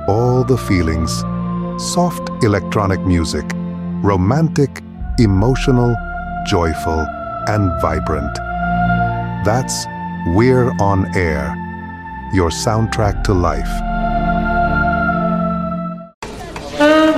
all the feelings. Soft electronic music, romantic, emotional, joyful, and vibrant. That's We're on Air, your soundtrack to life.